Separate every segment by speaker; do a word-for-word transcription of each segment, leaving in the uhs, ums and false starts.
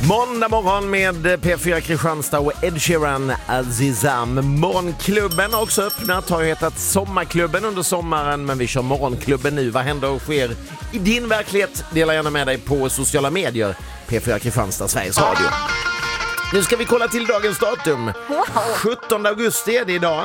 Speaker 1: Måndag morgon med P fyra Kristianstad och Ed Sheeran, Azizam. Morgonklubben har också öppnat, har ju hetat Sommarklubben under sommaren, men vi kör Morgonklubben nu. Vad händer och sker i din verklighet? Dela gärna med dig på sociala medier. P fyra Kristianstad, Sveriges Radio. Nu ska vi kolla till dagens datum. sjuttonde augusti är det idag.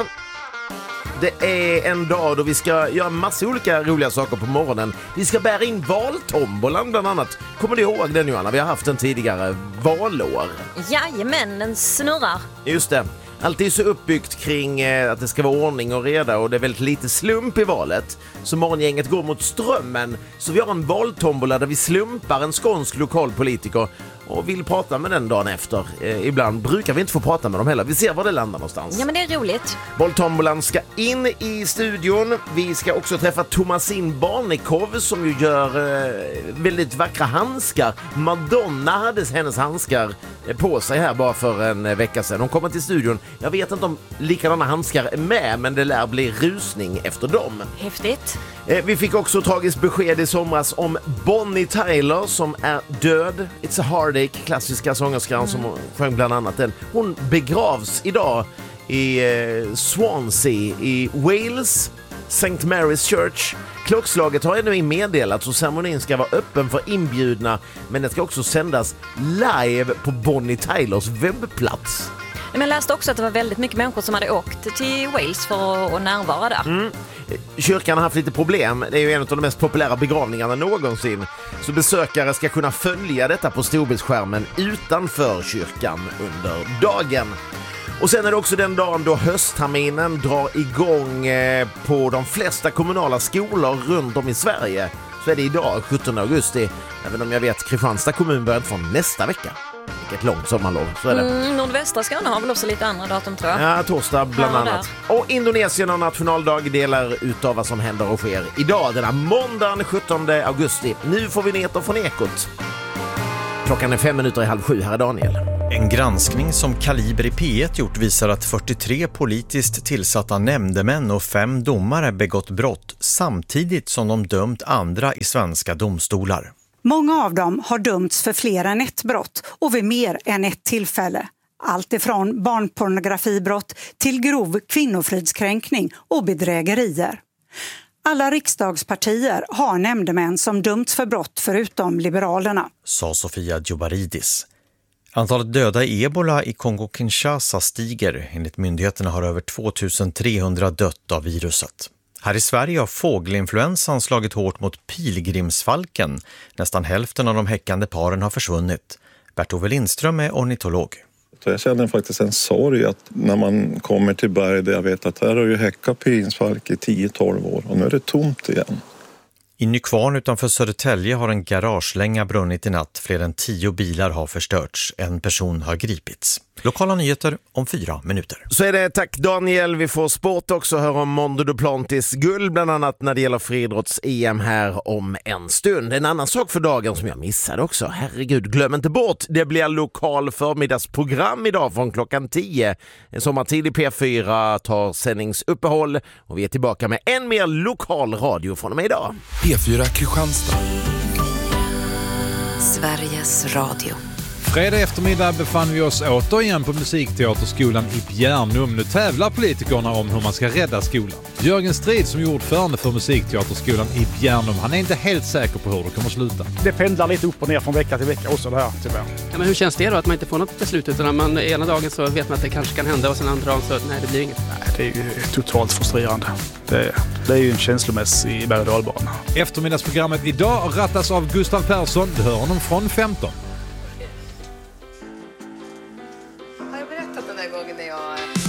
Speaker 1: Det är en dag då vi ska göra massa olika roliga saker på morgonen. Vi ska bära in valtombolan bland annat. Kommer du ihåg den, Johanna? Vi har haft en tidigare valår.
Speaker 2: Jajamän, den snurrar.
Speaker 1: Just det. Allt är så uppbyggt kring att det ska vara ordning och reda och det är väldigt lite slump i valet. Så morgongänget går mot strömmen. Så vi har en valtombola där vi slumpar en skånsk lokalpolitiker och vill prata med den dagen efter. Eh, ibland brukar vi inte få prata med dem heller. Vi ser var det landar någonstans.
Speaker 2: Ja, men det är roligt.
Speaker 1: Valtombolan ska in i studion. Vi ska också träffa Thomasin Barnekow som ju gör eh, väldigt vackra handskar. Madonna hade hennes handskar på sig här bara för en vecka sedan. Hon kommer till studion. Jag vet inte om likadana handskar är med, men det lär bli rusning efter dem.
Speaker 2: Häftigt.
Speaker 1: Eh, vi fick också tragiskt besked i somras om Bonnie Tyler som är död. It's a Heartache, klassiska sångerskan mm. som sjöng bland annat den. Hon begravs idag i eh, Swansea i Wales, Saint Mary's Church. Klockslaget har ännu meddelat så ceremonin ska vara öppen för inbjudna, men det ska också sändas live på Bonnie Tylers webbplats.
Speaker 2: Men jag läste också att det var väldigt mycket människor som hade åkt till Wales för att närvara där.
Speaker 1: Mm. Kyrkan har haft lite problem. Det är ju en av de mest populära begravningarna någonsin. Så besökare ska kunna följa detta på storbildsskärmen utanför kyrkan under dagen. Och sen är det också den dagen då höstterminen drar igång på de flesta kommunala skolor runt om i Sverige. Så är det idag, sjuttonde augusti. Även om jag vet Kristianstad kommun börjar från nästa vecka. Vilket långt sommarlov, så är det.
Speaker 2: Mm, nordvästra Skåne har väl också lite andra datum, tror jag.
Speaker 1: Ja, torsdag bland
Speaker 2: ja,
Speaker 1: annat. Och Indonesien har nationaldag, delar utav vad som händer och sker idag, denna måndagen sjuttonde augusti. Nu får vi nyheter från Ekot. Klockan är fem minuter i halv sju, här är Daniel.
Speaker 3: En granskning som Kaliber i P ett gjort visar att fyrtiotre politiskt tillsatta nämndemän och fem domare begått brott samtidigt som de dömt andra i svenska domstolar.
Speaker 4: Många av dem har dömts för fler än ett brott och vid mer än ett tillfälle. Allt ifrån barnpornografibrott till grov kvinnofridskränkning och bedrägerier. Alla riksdagspartier har nämndemän som dömts för brott förutom Liberalerna,
Speaker 3: sa Sofia Djobaridis. Antalet döda i ebola i Kongo-Kinshasa stiger. Enligt myndigheterna har över tvåtusen-trehundra dött av viruset. Här i Sverige har fågelinfluensan slagit hårt mot pilgrimsfalken. Nästan hälften av de häckande paren har försvunnit. Bert-Ove Lindström är ornitolog.
Speaker 5: Jag känner faktiskt en sorg att när man kommer till berg där jag vet att här har ju häckat pilgrimsfalk i tio tolv år och nu är det tomt igen.
Speaker 3: I Nykvarn utanför Södertälje har en garagelänga brunnit i natt. Fler än tio bilar har förstörts. En person har gripits. Lokala nyheter om fyra minuter.
Speaker 1: Så är det, tack Daniel. Vi får sport också, hör om Mondo Duplantis guld bland annat när det gäller friidrotts-E M här om en stund. En annan sak för dagen som jag missade också. Herregud, glöm inte bort. Det blir lokal förmiddagsprogram idag från klockan tio. En sommartid i P fyra tar sändningsuppehåll och vi är tillbaka med en mer lokal radio från och med idag.
Speaker 6: P fyra Kristianstad.
Speaker 7: Sveriges Radio.
Speaker 8: Fredag eftermiddag befann vi oss återigen på Musikteaterskolan i Bjärnum. Nu tävlar politikerna om hur man ska rädda skolan. Jörgen Strid som är ordförande för Musikteaterskolan i Bjärnum, han är inte helt säker på hur det kommer att sluta.
Speaker 9: Det pendlar lite upp och ner från vecka till vecka också det här tyvärr.
Speaker 10: Ja, men hur känns det då att man inte får något beslut utan man ena dagen så vet man att det kanske kan hända och sen andra dagen så nej det blir inget.
Speaker 9: Nej, det är ju totalt frustrerande. Det, det är ju en känslomässig berg- och dalbana.
Speaker 8: Eftermiddagsprogrammet idag rattas av Gustav Persson. Du hör honom från femton.